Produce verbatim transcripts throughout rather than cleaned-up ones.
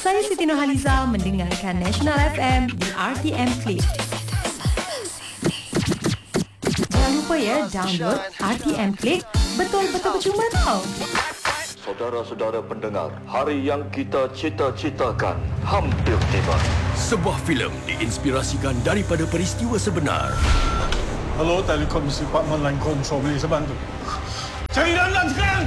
Saya Siti Nurhaliza mendengarkan National F M di R T M Click. Jangan lupa ya, download R T M Click. Betul-betul percuma tau. Saudara-saudara pendengar, hari yang kita cita-citakan hampir tiba. Sebuah filem diinspirasikan daripada peristiwa sebenar. Hello, Telekomisi Department Line Control, boleh saya bantu? Cari dalam sekarang!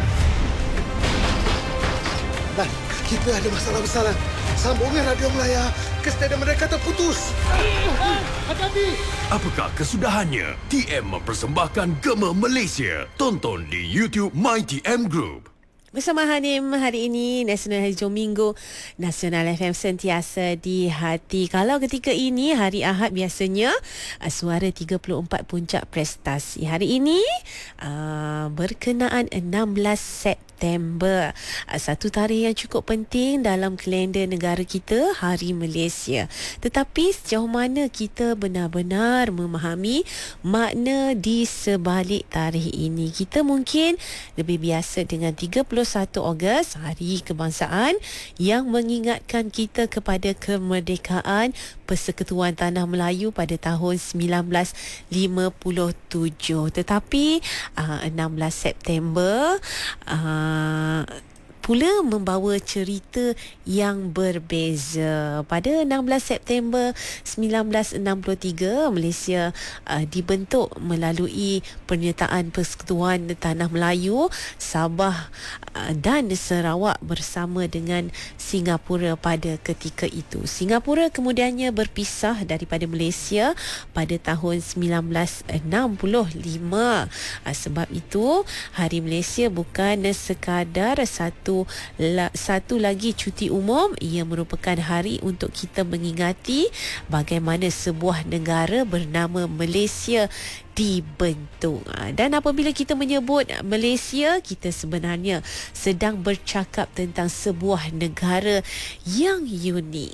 Dan kita ada masalah besar. Sambungan radio Melaya ke stadium mereka terputus. Hati-hati! Apakah kesudahannya? T M mempersembahkan Gema Malaysia. Tonton di YouTube My T M Group. Bersama Hanim, hari ini Nasional Hari Hujung Minggu, Nasional F M sentiasa di hati. Kalau ketika ini hari Ahad, biasanya uh, suara tiga puluh empat puncak prestasi. Hari ini uh, berkenaan enam belas September, uh, satu tarikh yang cukup penting dalam kalender negara kita, Hari Malaysia. Tetapi sejauh mana kita benar-benar memahami makna di sebalik tarikh ini? Kita mungkin lebih biasa dengan tiga puluh satu Ogos, Hari Kebangsaan, yang mengingatkan kita kepada kemerdekaan Persekutuan Tanah Melayu pada tahun sembilan belas lima puluh tujuh. Tetapi uh, enam belas September uh, pula membawa cerita yang berbeza. Pada enam belas September sembilan belas enam puluh tiga, Malaysia uh, dibentuk melalui Pernyataan Persekutuan Tanah Melayu, Sabah uh, dan Sarawak bersama dengan Singapura pada ketika itu. Singapura kemudiannya berpisah daripada Malaysia pada tahun sembilan belas enam puluh lima. Uh, sebab itu, Hari Malaysia bukan sekadar satu satu lagi cuti umum. Ia merupakan hari untuk kita mengingati bagaimana sebuah negara bernama Malaysia dibentuk. Dan apabila kita menyebut Malaysia, kita sebenarnya sedang bercakap tentang sebuah negara yang unik.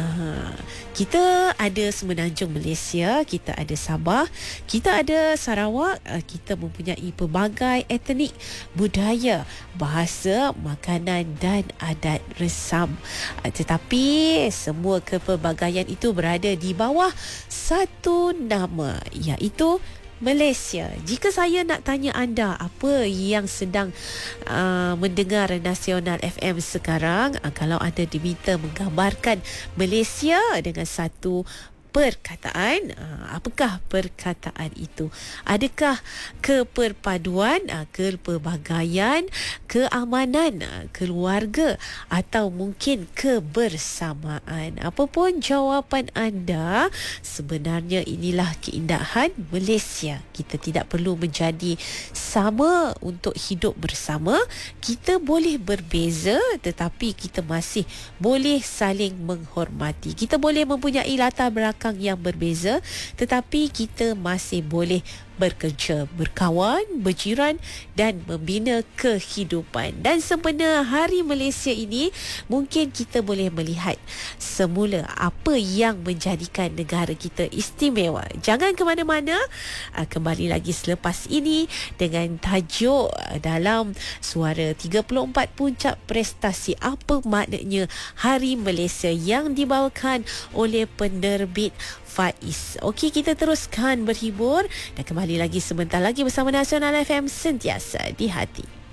Kita ada Semenanjung Malaysia, kita ada Sabah, kita ada Sarawak, kita mempunyai pelbagai etnik, budaya, bahasa, makanan dan adat resam. Tetapi semua kepelbagaian itu berada di bawah satu nama, iaitu Malaysia. Jika saya nak tanya anda apa yang sedang uh, mendengar Nasional F M sekarang, uh, kalau anda diminta menggambarkan Malaysia dengan satu perkataan, apakah perkataan itu? Adakah keperpaduan, kepelbagaian, keamanan, keluarga, atau mungkin kebersamaan? Apapun jawapan anda, sebenarnya inilah keindahan Malaysia. Kita tidak perlu menjadi sama untuk hidup bersama. Kita boleh berbeza, tetapi kita masih boleh saling menghormati. Kita boleh mempunyai latar belakang yang berbeza, tetapi kita masih boleh bekerja, berkawan, berjiran dan membina kehidupan. Dan sempena Hari Malaysia ini, mungkin kita boleh melihat semula apa yang menjadikan negara kita istimewa. Jangan ke mana-mana, kembali lagi selepas ini dengan tajuk dalam Suara tiga puluh empat Puncak Prestasi, apa maknanya Hari Malaysia, yang dibawakan oleh penerbit Faiz. Okey, kita teruskan berhibur dan kembali lagi sebentar lagi bersama Nasional F M, sentiasa di hati.